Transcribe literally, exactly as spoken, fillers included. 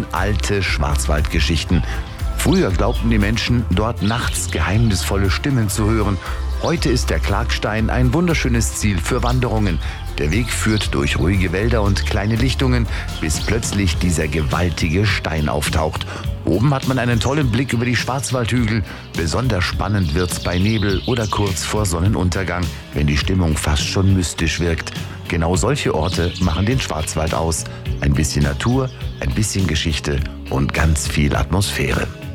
alte Schwarzwaldgeschichten. Früher glaubten die Menschen, dort nachts geheimnisvolle Stimmen zu hören. Heute ist der Klagstein ein wunderschönes Ziel für Wanderungen. Der Weg führt durch ruhige Wälder und kleine Lichtungen, bis plötzlich dieser gewaltige Stein auftaucht. Oben hat man einen tollen Blick über die Schwarzwaldhügel. Besonders spannend wird's bei Nebel oder kurz vor Sonnenuntergang, wenn die Stimmung fast schon mystisch wirkt. Genau solche Orte machen den Schwarzwald aus. Ein bisschen Natur, ein bisschen Geschichte und ganz viel Atmosphäre.